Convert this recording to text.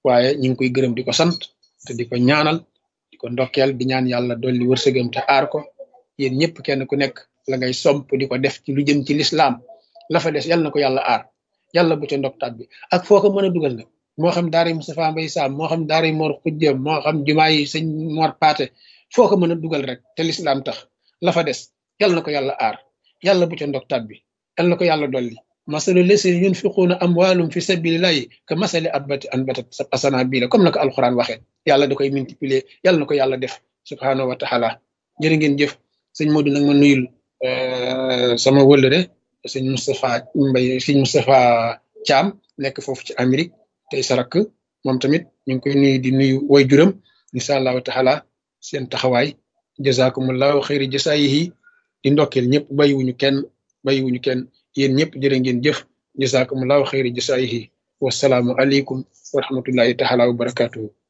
waaye ñu ngi koy gërëm di ko sant te di ko ñaanal di ko ndokkeel di ñaan yàlla dolli wërsëgam te aar ko yéen ñëpp kenn ku nekk la ngay somp di ko def ci lu jëm ci lislaam la fa des yàlla na ko yàlla aar yàlla bu ca ndoktaat bi ak foo ko mën a dugal nag moo xam daara yi Moustapha Mbaye Sam moo xam daara yi Mor Xujjeem moo xam jumaa yi sëñ Mor Paate foo ko mën a dugal rek te lislaam tax la fa des yàlla na ko yàlla aar yàlla bu ca ndoktaat bi yàlla na ko yàlla dolli masalu lesina yunfiquuna amwaalum fi sabilillahi ka masali abbati anbatat asana bii la comme na ko alxuraan waxee yàlla da koy multiplier yàlla na ko yàlla def subhaanahu wa taala jërë ngeen jëf sëñ Modou nag ma nuyul sama wëllëre sëñ Moustapha Mbaye sëñ Moustapha Thiam nekk foofu ci Amérique tey sarak moom tamit ñu ngi koy nuyu di nuyu way juram incha allahu taala seen taxawaay jazakumullahu xayri jasaayihi di ndokkeel ñëpp bàyyiwuñu kenn yéen ñëpp jërë ngeen jëf jazakumullahu xayri jasaayihi wasalaamu aleykum wa rahmatullahi taala wa barakatuhu